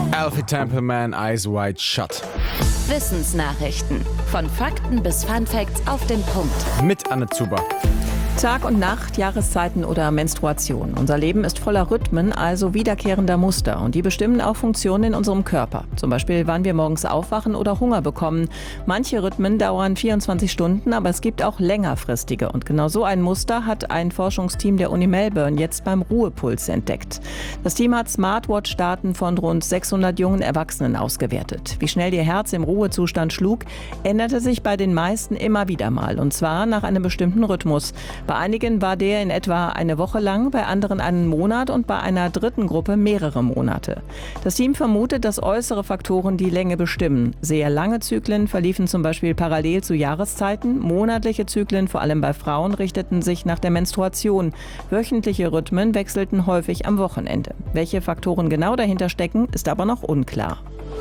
Alfie Templeman, Eyes Wide Shut. Wissensnachrichten. Von Fakten bis Funfacts auf den Punkt. Mit Anne Zuber. Tag und Nacht, Jahreszeiten oder Menstruation. Unser Leben ist voller Rhythmen, also wiederkehrender Muster. Und die bestimmen auch Funktionen in unserem Körper. Zum Beispiel, wann wir morgens aufwachen oder Hunger bekommen. Manche Rhythmen dauern 24 Stunden, aber es gibt auch längerfristige. Und genau so ein Muster hat ein Forschungsteam der Uni Melbourne jetzt beim Ruhepuls entdeckt. Das Team hat Smartwatch-Daten von rund 600 jungen Erwachsenen ausgewertet. Wie schnell ihr Herz im Ruhezustand schlug, änderte sich bei den meisten immer wieder mal. Und zwar nach einem bestimmten Rhythmus. Bei einigen war der in etwa eine Woche lang, bei anderen einen Monat und bei einer dritten Gruppe mehrere Monate. Das Team vermutet, dass äußere Faktoren die Länge bestimmen. Sehr lange Zyklen verliefen zum Beispiel parallel zu Jahreszeiten. Monatliche Zyklen, vor allem bei Frauen, richteten sich nach der Menstruation. Wöchentliche Rhythmen wechselten häufig am Wochenende. Welche Faktoren genau dahinter stecken, ist aber noch unklar.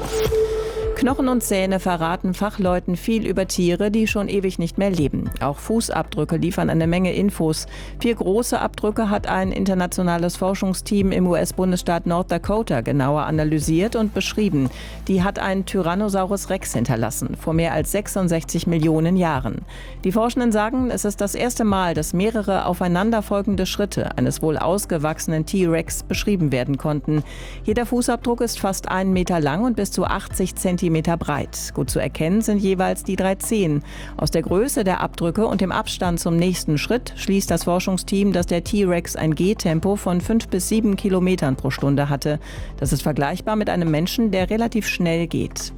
Knochen und Zähne verraten Fachleuten viel über Tiere, die schon ewig nicht mehr leben. Auch Fußabdrücke liefern eine Menge Infos. 4 große Abdrücke hat ein internationales Forschungsteam im US-Bundesstaat North Dakota genauer analysiert und beschrieben. Die hat ein Tyrannosaurus Rex hinterlassen, vor mehr als 66 Millionen Jahren. Die Forschenden sagen, es ist das erste Mal, dass mehrere aufeinanderfolgende Schritte eines wohl ausgewachsenen T-Rex beschrieben werden konnten. Jeder Fußabdruck ist fast 1 Meter lang und bis zu 80 Zentimeter breit. Gut zu erkennen sind jeweils die 3 Zehen. Aus der Größe der Abdrücke und dem Abstand zum nächsten Schritt schließt das Forschungsteam, dass der T-Rex ein Gehtempo von 5 bis 7 Kilometern pro Stunde hatte. Das ist vergleichbar mit einem Menschen, der relativ schnell geht.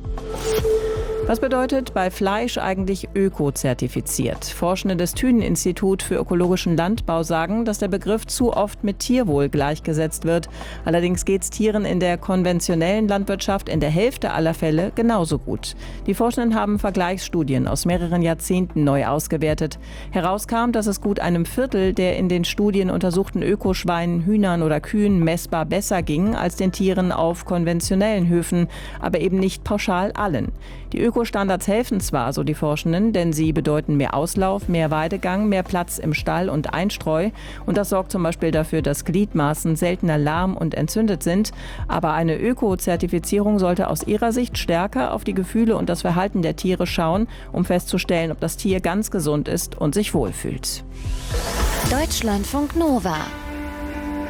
Was bedeutet bei Fleisch eigentlich öko-zertifiziert? Forschende des Thünen-Institut für ökologischen Landbau sagen, dass der Begriff zu oft mit Tierwohl gleichgesetzt wird. Allerdings geht es Tieren in der konventionellen Landwirtschaft in der Hälfte aller Fälle genauso gut. Die Forschenden haben Vergleichsstudien aus mehreren Jahrzehnten neu ausgewertet. Herauskam, dass es gut einem Viertel der in den Studien untersuchten Ökoschweinen, Hühnern oder Kühen messbar besser ging als den Tieren auf konventionellen Höfen, aber eben nicht pauschal allen. Die Ökostandards helfen zwar, so die Forschenden, denn sie bedeuten mehr Auslauf, mehr Weidegang, mehr Platz im Stall und Einstreu. Und das sorgt zum Beispiel dafür, dass Gliedmaßen seltener lahm und entzündet sind. Aber eine Öko-Zertifizierung sollte aus ihrer Sicht stärker auf die Gefühle und das Verhalten der Tiere schauen, um festzustellen, ob das Tier ganz gesund ist und sich wohlfühlt. Deutschlandfunk Nova